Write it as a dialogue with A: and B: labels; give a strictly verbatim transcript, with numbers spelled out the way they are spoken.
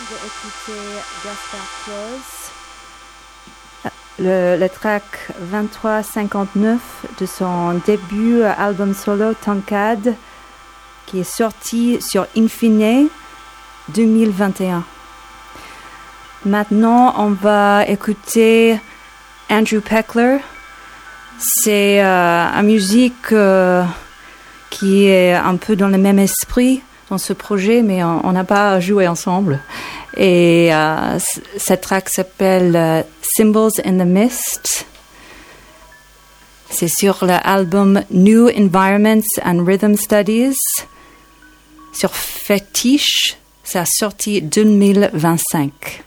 A: d'écouter Gaspard Close, le, le track vingt-trois cinquante-neuf de son début album solo Tankade, qui est sorti sur Infine deux mille vingt et un. Maintenant, on va écouter Andrew Peckler. C'est euh, une musique euh, qui est un peu dans le même esprit dans ce projet, mais on n'a pas joué ensemble. Et euh, c- cette track s'appelle euh, Symbols in the Mist. C'est sur l'album New Environments and Rhythm Studies, sur Fétiche. Ça a sorti deux mille vingt-cinq.